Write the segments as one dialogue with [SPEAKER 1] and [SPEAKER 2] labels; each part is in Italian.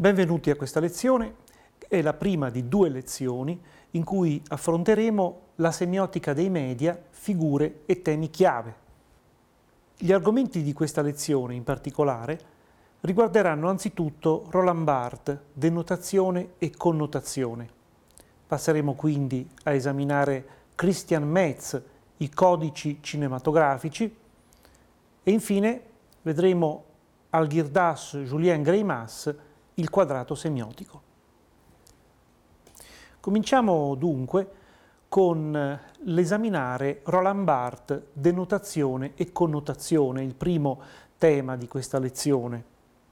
[SPEAKER 1] Benvenuti a questa lezione, è la prima di 2 lezioni in cui affronteremo la semiotica dei media, figure e temi chiave. Gli argomenti di questa lezione in particolare riguarderanno anzitutto Roland Barthes, denotazione e connotazione. Passeremo quindi a esaminare Christian Metz, i codici cinematografici e infine vedremo Algirdas Julien Greimas, il quadrato semiotico. Cominciamo dunque con l'esaminare Roland Barthes, denotazione e connotazione, il primo tema di questa lezione.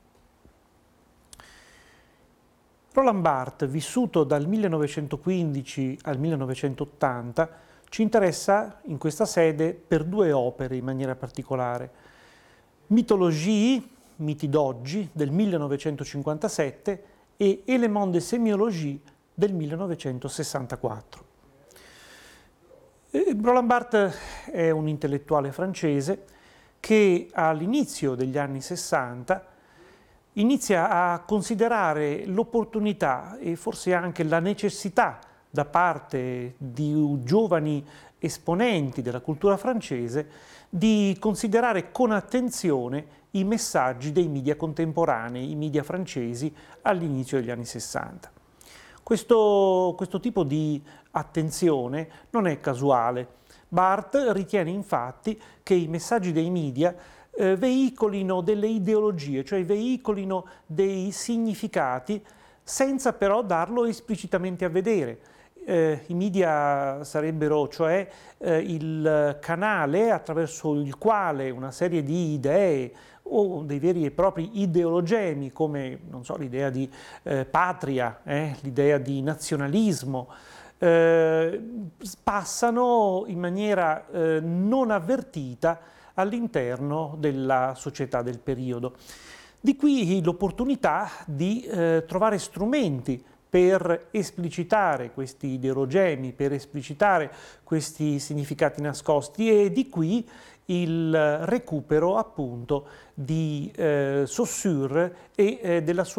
[SPEAKER 1] Roland Barthes, vissuto dal 1915 al 1980, ci interessa in questa sede per 2 opere in maniera particolare. Mythologie, Miti d'oggi, del 1957 e Éléments de sémiologie del 1964. Roland Barthes è un intellettuale francese che all'inizio degli anni 60 inizia a considerare l'opportunità e forse anche la necessità da parte di giovani esponenti della cultura francese di considerare con attenzione i messaggi dei media contemporanei, i media francesi all'inizio degli anni 60. Questo tipo di attenzione non è casuale. Barthes ritiene infatti che i messaggi dei media veicolino delle ideologie, cioè veicolino dei significati senza però darlo esplicitamente a vedere. I media sarebbero cioè il canale attraverso il quale una serie di idee o dei veri e propri ideologemi come, non so, l'idea di patria, l'idea di nazionalismo, passano in maniera non avvertita all'interno della società del periodo. Di qui l'opportunità di trovare strumenti per esplicitare questi ideologemi, per esplicitare questi significati nascosti, e di qui il recupero appunto di Saussure e della sua